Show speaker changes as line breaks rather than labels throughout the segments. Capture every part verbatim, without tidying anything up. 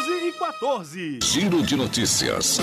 doze e quatorze.
Giro de notícias.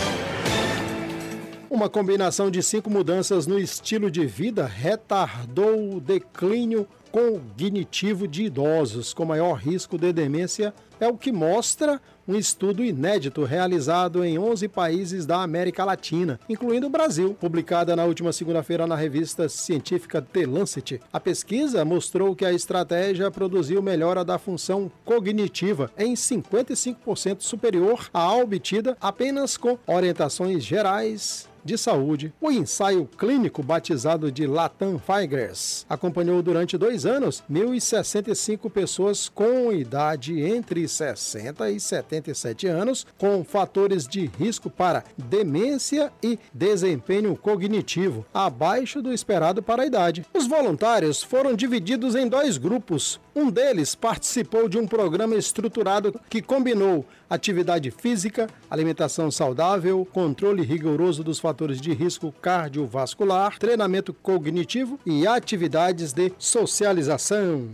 Uma combinação de cinco mudanças no estilo de vida retardou o declínio cognitivo de idosos com maior risco de demência, é o que mostra um estudo inédito realizado em onze países da América Latina, incluindo o Brasil, publicada na última segunda-feira na revista científica The Lancet. A pesquisa mostrou que a estratégia produziu melhora da função cognitiva em cinquenta e cinco por cento superior à obtida apenas com orientações gerais de saúde. O ensaio clínico, batizado de Latam Figures, acompanhou durante dois anos mil e sessenta e cinco pessoas com idade entre sessenta e setenta e sete anos, com fatores de risco para demência e desempenho cognitivo abaixo do esperado para a idade. Os voluntários foram divididos em dois grupos. Um deles participou de um programa estruturado que combinou atividade física, alimentação saudável, controle rigoroso dos fatores de risco cardiovascular, treinamento cognitivo e atividades de socialização.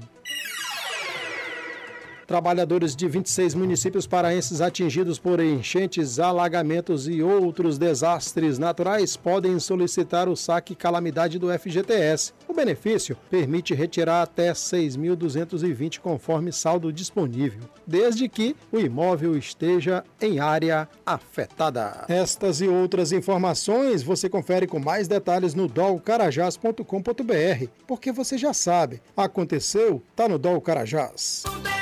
Trabalhadores de vinte e seis municípios paraenses atingidos por enchentes, alagamentos e outros desastres naturais podem solicitar o saque calamidade do F G T S. O benefício permite retirar até seis mil duzentos e vinte conforme saldo disponível, desde que o imóvel esteja em área afetada. Estas e outras informações você confere com mais detalhes no dol carajás ponto com ponto br, porque você já sabe, aconteceu, tá no Dol Carajás.